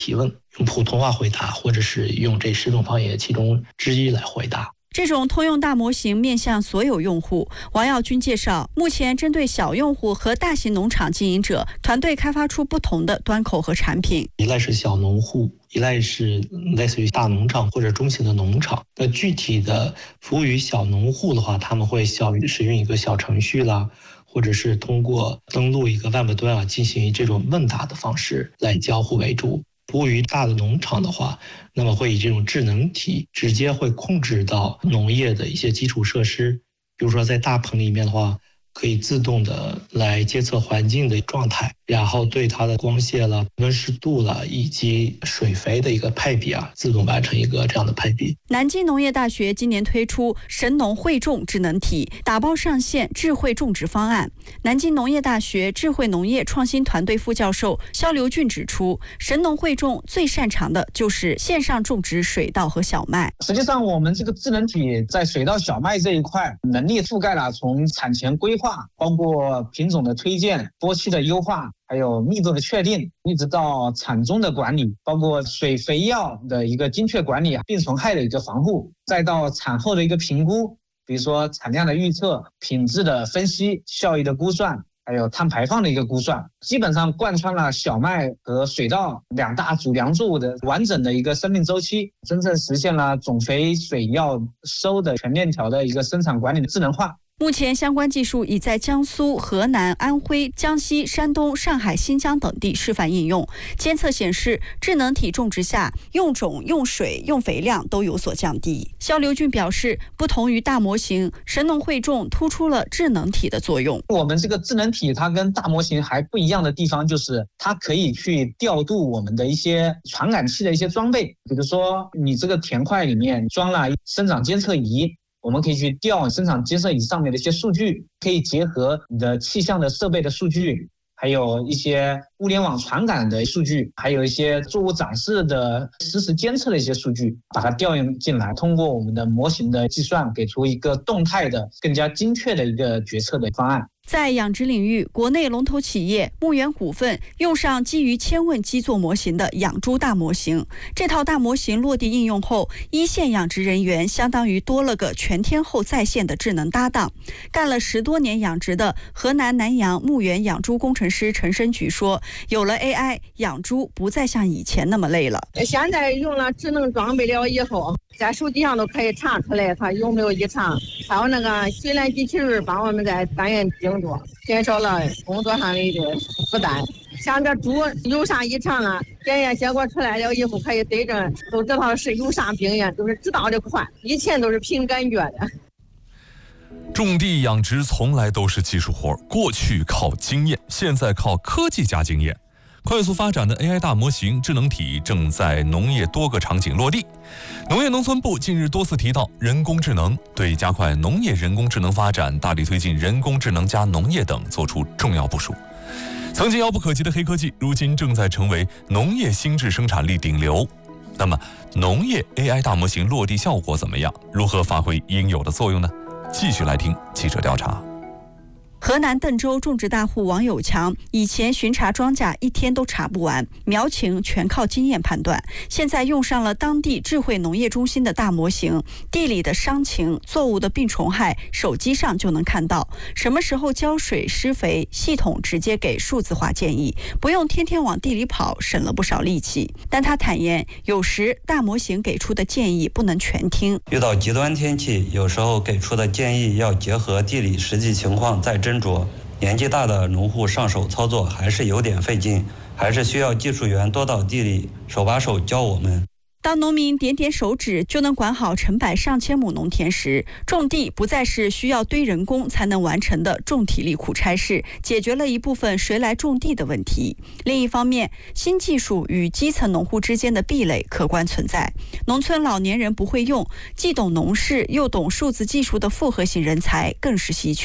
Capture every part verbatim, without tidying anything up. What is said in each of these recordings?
提问，用普通话回答，或者是用这十种方言其中之一来回答。 这种通用大模型面向所有用户。王耀军介绍，目前针对小用户和大型农场经营者，团队开发出不同的端口和产品。 一类是小农户，一类是类似于大农场或者中型的农场。那具体的服务于小农户的话，他们会小使用一个小程序啦，或者是通过登录一个 Web 端啊，进行这种问答的方式来交互为主。服务于大的农场的话，那么会以这种智能体直接会控制到农业的一些基础设施，比如说在大棚里面的话，可以自动的来监测环境的状态，然后对它的光线了、温湿度了以及水肥的一个配比啊，自动完成一个这样的配比。 南京农业大学今年推出神农汇种智能体，打包上线智慧种植方案。南京农业大学智慧农业创新团队副教授肖刘俊指出，神农汇种最擅长的就是线上种植水稻和小麦。 实际上，我们这个智能体在水稻、小麦这一块能力覆盖了从产前规划，包括品种的推荐、播期的优化，还有密度的确定，一直到产中的管理，包括水肥药的一个精确管理、病虫害的一个防护，再到产后的一个评估，比如说产量的预测、品质的分析、效益的估算，还有碳排放的一个估算，基本上贯穿了小麦和水稻两大主粮作物的完整的一个生命周期，真正实现了种肥、水药、收的全链条的一个生产管理的智能化。 目前相关技术已在江苏、河南、安徽、江西、山东、上海、新疆等地示范应用。监测显示，智能体种植下用种、用水、用肥量都有所降低。肖刘俊表示，不同于大模型，神农汇种突出了智能体的作用。 我们这个智能体它跟大模型还不一样的地方，就是它可以去调度我们的一些传感器的一些装备，比如说你这个田块里面装了生长监测仪，我们可以去调生产监测仪上面的一些数据，可以结合你的气象的设备的数据，还有一些物联网传感的数据，还有一些作物长势的实时监测的一些数据，把它调用进来，通过我们的模型的计算，给出一个动态的、更加精确的一个决策的方案。 在养殖领域，国内龙头企业牧原股份用上基于千问基座模型的养猪大模型。这套大模型落地应用后，一线养殖人员相当于多了个全天候在线的智能搭档。干了十多年养殖的河南南阳牧原养猪工程师陈申菊说，有了 A I， 养猪不再像以前那么累了。 现在用了智能装备了以后，在手机上都可以查出来它有没有异常，还有那个水缆机器人帮我们在单元精度，减少了工作上的一个负担。像这猪有啥异常了，检验结果出来了以后可以对症，都知道是有啥病源，都是知道的快，以前都是凭感觉的。 种地养殖从来都是技术活，过去靠经验，现在靠科技加经验。快速发展的 A I 大模型智能体正在农业多个场景落地。农业农村部近日多次提到人工智能，对加快农业人工智能发展、大力推进人工智能加农业等作出重要部署。曾经遥不可及的黑科技，如今正在成为农业新质生产力顶流。那么，农业 A I 大模型落地效果怎么样？如何发挥应有的作用呢？继续来听记者调查。 河南邓州种植大户王有强以前巡查庄稼一天都查不完，苗情全靠经验判断。现在用上了当地智慧农业中心的大模型，地里的伤情、作物的病虫害，手机上就能看到。什么时候浇水、施肥，系统直接给数字化建议，不用天天往地里跑，省了不少力气。但他坦言，有时大模型给出的建议不能全听。 遇到极端天气，有时候给出的建议要结合地理实际情况再斟酌。年纪大的农户上手操作还是有点费劲，还是需要技术员多到地里手把手教我们。 当农民点点手指就能管好成百上千亩农田时，种地不再是需要堆人工才能完成的重体力苦差事，解决了一部分谁来种地的问题。另一方面，新技术与基层农户之间的壁垒客观存在，农村老年人不会用，既懂农事又懂数字技术的复合型人才更是稀缺。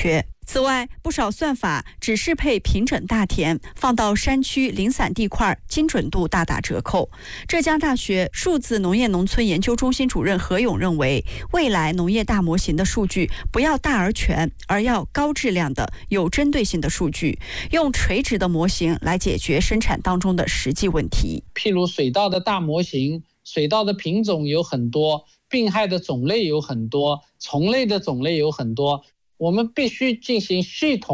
此外，不少算法只适配平整大田，放到山区零散地块，精准度大打折扣。浙江大学数字农业农村研究中心主任何勇认为，未来农业大模型的数据不要大而全，而要高质量的、有针对性的数据，用垂直的模型来解决生产当中的实际问题。 譬如水稻的大模型，水稻的品种有很多，病害的种类有很多，虫类的种类有很多，我们必须进行系统